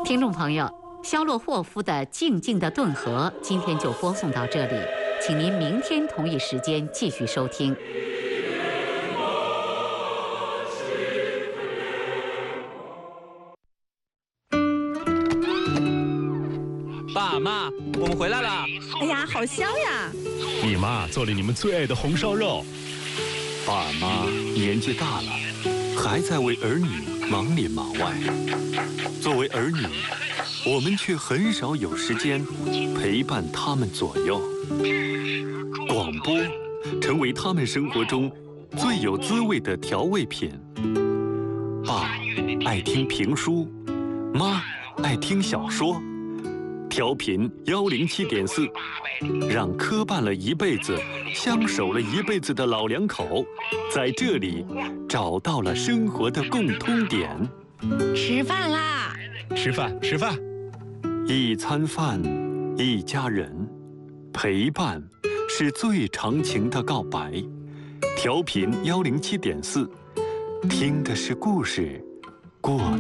听众朋友，肖洛霍夫的《静静的顿河》今天就播送到这里，请您明天同一时间继续收听。 爸妈，我们回来了！ 哎呀，好香呀！ 你妈做了你们最爱的红烧肉。 爸妈年纪大了，还在为儿女忙里忙外。作为儿女，我们却很少有时间陪伴他们左右。广播成为他们生活中最有滋味的调味品。爸爱听评书，妈爱听小说。调频107.4，让磕绊了一辈子、相守了一辈子的老两口，在这里找到了生活的共通点。 吃饭啦！ 吃饭，吃饭。 一餐饭，一家人，陪伴是最长情的告白。调频107.4，听的是故事，过